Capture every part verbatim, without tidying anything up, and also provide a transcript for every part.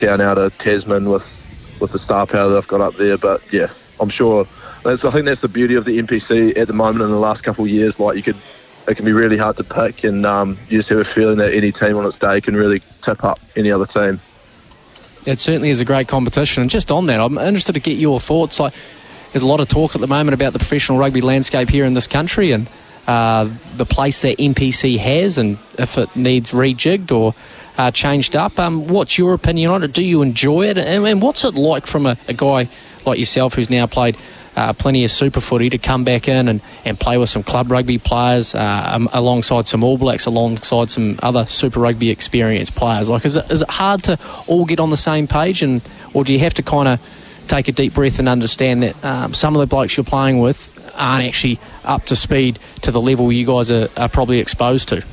down out of Tasman with, with the star power that I've got up there. But yeah, I'm sure. That's, I think that's the beauty of the N P C at the moment in the last couple of years. Like you could, it can be really hard to pick, and um, you just have a feeling that any team on its day can really tip up any other team. It certainly is a great competition. And just on that, I'm interested to get your thoughts. Like, there's a lot of talk at the moment about the professional rugby landscape here in this country and uh, the place that N P C has, and if it needs rejigged or uh, changed up. Um, what's your opinion on it? Do you enjoy it? And, and what's it like from a, a guy like yourself who's now played Uh, plenty of super footy to come back in and, and play with some club rugby players uh, um, alongside some All Blacks, alongside some other super rugby experienced players? Like, is it, is it hard to all get on the same page, and or do you have to kind of take a deep breath and understand that um, some of the blokes you're playing with aren't actually up to speed to the level you guys are, are probably exposed to?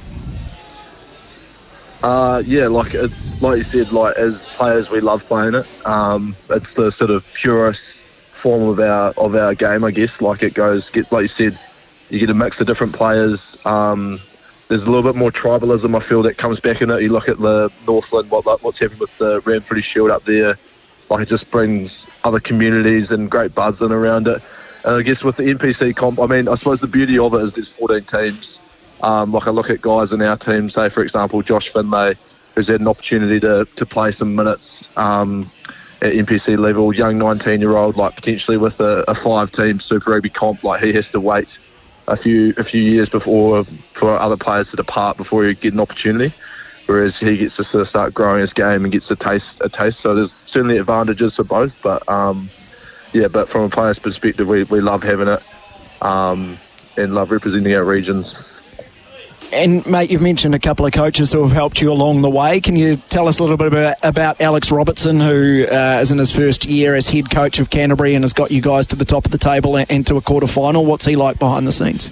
Uh, yeah, like it's, like you said, like as players we love playing it. Um, it's the sort of purest form of our of our game, I guess. Like it goes, get like you said, you get a mix of different players. Um, there's a little bit more tribalism, I feel, that comes back in it. You look at the Northland, what what's happened with the Ranfurly Shield up there. Like it just brings other communities and great buzz in around it. And I guess with the N P C comp, I mean, I suppose the beauty of it is there's fourteen teams. Um, like I look at guys in our team, say for example Josh Finlay, who's had an opportunity to to play some minutes. Um, at N P C level, young nineteen-year-old, like potentially with a, a five-team Super Rugby comp, like he has to wait a few a few years before for other players to depart before he get an opportunity. Whereas he gets to sort of start growing his game and gets a taste a taste. So there's certainly advantages for both. But um, yeah, but from a player's perspective, we we love having it um, and love representing our regions. And, mate, you've mentioned a couple of coaches who have helped you along the way. Can you tell us a little bit about, about Alex Robertson, who uh, is in his first year as head coach of Canterbury and has got you guys to the top of the table and to a quarter-final? What's he like behind the scenes?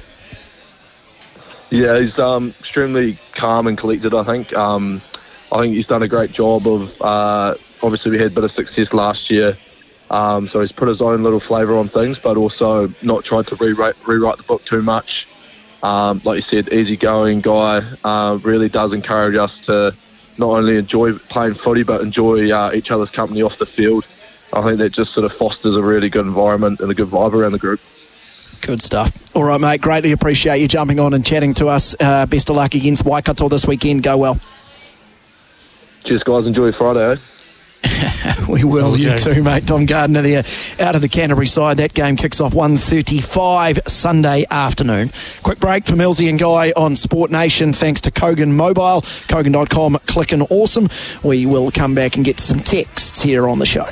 Yeah, he's um, extremely calm and collected, I think. Um, I think he's done a great job of... Uh, obviously, we had a bit of success last year, um, so he's put his own little flavour on things, but also not tried to rewrite, rewrite the book too much. Um, like you said, easygoing guy, uh, really does encourage us to not only enjoy playing footy but enjoy uh, each other's company off the field. I think that just sort of fosters a really good environment and a good vibe around the group. Good stuff. All right, mate, greatly appreciate you jumping on and chatting to us. Uh, best of luck against Waikato this weekend. Go well. Cheers, guys. Enjoy Friday, eh? We will, okay. You too, mate. Tom Gardner there out of the Canterbury side. That game kicks off one thirty-five Sunday afternoon. Quick break for Millsy and Guy on Sport Nation thanks to Kogan Mobile, kogan dot com, clicking awesome. We will come back and get to some texts here on the show.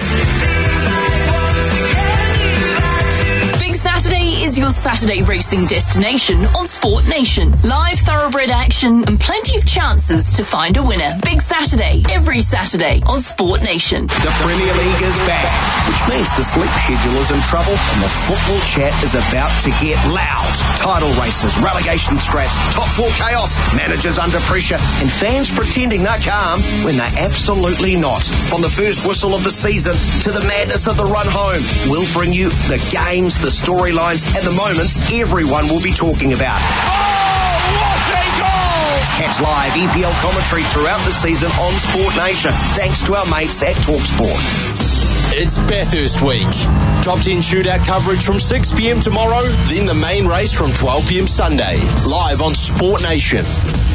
Saturday is your Saturday racing destination on Sport Nation. Live thoroughbred action and plenty of chances to find a winner. Big Saturday, every Saturday on Sport Nation. The Premier League is back, which means the sleep schedule is in trouble and the football chat is about to get loud. Title races, relegation scraps, top four chaos, managers under pressure, and fans pretending they're calm when they're absolutely not. From the first whistle of the season to the madness of the run home, we'll bring you the games, the storylines, and the moments everyone will be talking about. Oh, what a goal! Catch live E P L commentary throughout the season on Sport Nation, thanks to our mates at TalkSport. It's Bathurst week. Top ten shootout coverage from six p.m. tomorrow, then the main race from twelve p.m. Sunday, live on Sport Nation.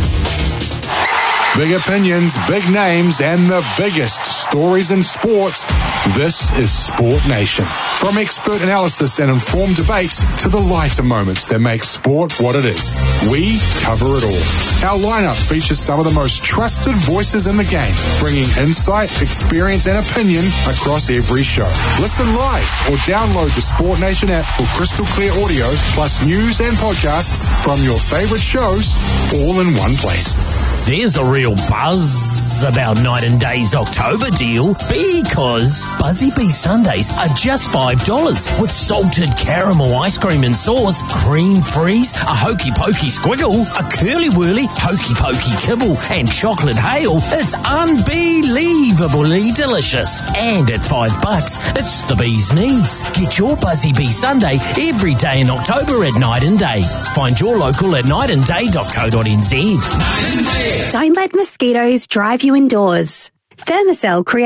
Big opinions, big names, and the biggest stories in sports. This is Sport Nation. From expert analysis and informed debates to the lighter moments that make sport what it is, we cover it all. Our lineup features some of the most trusted voices in the game, bringing insight, experience, and opinion across every show. Listen live or download the Sport Nation app for crystal clear audio, plus news and podcasts from your favorite shows, all in one place. There's a real buzz about Night and Day's October deal because Buzzy Bee Sundays are just five dollars with salted caramel ice cream and sauce, cream freeze, a hokey pokey squiggle, a curly whirly hokey pokey kibble, and chocolate hail. It's unbelievably delicious. And at five bucks, it's the bee's knees. Get your Buzzy Bee Sunday every day in October at Night and Day. Find your local at night and day dot co dot n z. Don't let mosquitoes drive you indoors. Thermacell creates